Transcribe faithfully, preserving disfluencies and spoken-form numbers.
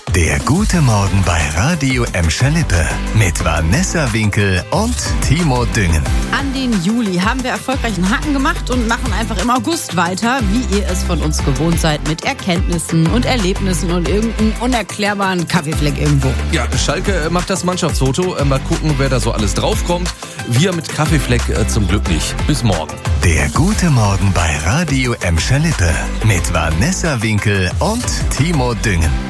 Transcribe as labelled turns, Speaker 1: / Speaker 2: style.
Speaker 1: Der gute Morgen bei Radio Emscher-Lippe mit Vanessa Winkel und Timo Düngen.
Speaker 2: An den Juli haben wir erfolgreich einen Haken gemacht und machen einfach im August weiter, wie ihr es von uns gewohnt seid, mit Erkenntnissen und Erlebnissen und irgendeinem unerklärbaren Kaffeefleck irgendwo.
Speaker 3: Ja, Schalke macht das Mannschaftsfoto. Mal gucken, wer da so alles draufkommt. Wir mit Kaffeefleck äh, zum Glück nicht. Bis morgen.
Speaker 1: Der gute Morgen bei Radio Emscher-Lippe mit Vanessa Winkel und Timo Düngen.